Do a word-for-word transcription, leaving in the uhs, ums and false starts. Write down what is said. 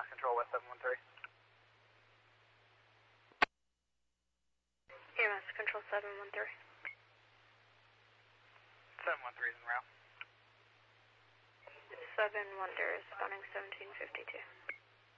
Control, West seven one three. E M S Control seven one three. seven one three is en route. seven Wonder, responding seventeen fifty-two.